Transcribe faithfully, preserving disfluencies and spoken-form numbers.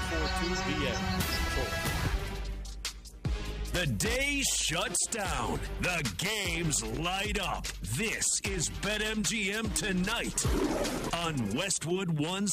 four two B N. The day shuts down. The games light up. This is BetMGM Tonight on Westwood One